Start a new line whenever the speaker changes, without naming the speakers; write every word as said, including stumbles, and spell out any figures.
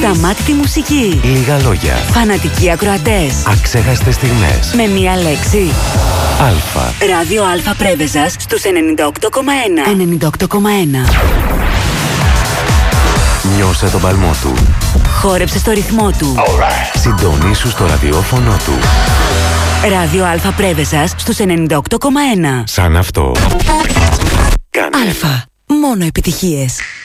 Ασταμάτητη μουσική.
Λίγα λόγια.
Φανατικοί ακροατές.
Αξέχαστες στιγμές.
Με μία λέξη.
Αλφα.
Ράδιο Αλφα Πρέβεζας στους ενενήντα οκτώ κόμμα ένα. ενενήντα οκτώ κόμμα ένα.
Νιώσε τον παλμό του.
Χόρεψε στο ρυθμό του.
Right. Συντονίσου στο ραδιόφωνο του.
Ράδιο Αλφα Πρέβεζας στους ενενήντα οκτώ κόμμα ένα.
Σαν αυτό.
Κάνε. Αλφα. Μόνο επιτυχίες.